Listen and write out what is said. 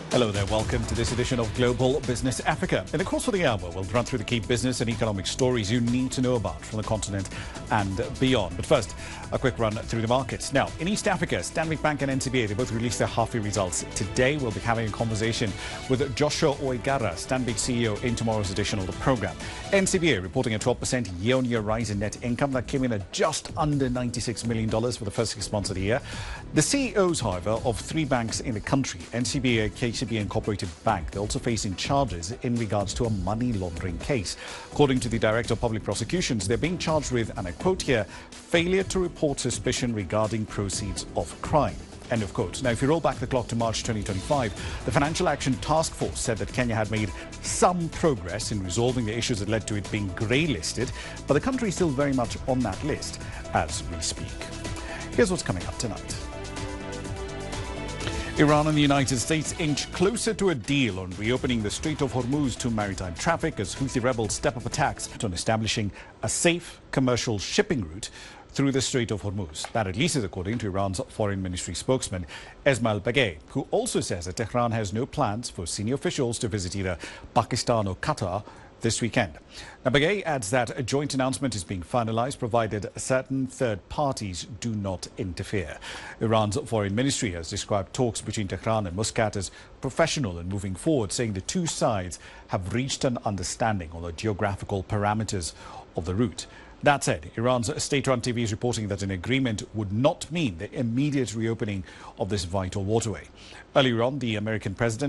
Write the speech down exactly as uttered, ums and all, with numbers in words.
Hello there, welcome to this edition of Global Business Africa. In the course of the hour, we'll run through the key business and economic stories you need to know about from the continent and beyond. But first, a quick run through the markets. Now, in East Africa, Stanbic Bank and N C B A, they both released their half-year results. Today, we'll be having a conversation with Joshua Oigara, Stanbic C E O, in tomorrow's edition of the program. N C B A reporting a twelve percent year-on-year rise in net income that came in at just under ninety-six million dollars for the first six months of the year. The C E Os, however, of three banks in the country, N C B A, K C B Incorporated Bank, they're also facing charges in regards to a money laundering case. According to the Director of Public Prosecutions, they're being charged with, and I quote here, failure to report suspicion regarding proceeds of crime. End of quote. Now, if you roll back the clock to March twenty twenty-five, the Financial Action Task Force said that Kenya had made some progress in resolving the issues that led to it being grey-listed, but the country is still very much on that list as we speak. Here's what's coming up tonight. Iran and the United States inch closer to a deal on reopening the Strait of Hormuz to maritime traffic as Houthi rebels step up attacks on establishing a safe commercial shipping route through the Strait of Hormuz. That at least is according to Iran's foreign ministry spokesman, Esmail Baghaei, who also says that Tehran has no plans for senior officials to visit either Pakistan or Qatar this weekend. Now, Baghaei adds that a joint announcement is being finalized provided certain third parties do not interfere. Iran's foreign ministry has described talks between Tehran and Muscat as professional and moving forward, saying the two sides have reached an understanding on the geographical parameters of the route. That said, Iran's state-run T V is reporting that an agreement would not mean the immediate reopening of this vital waterway. Earlier on, the American president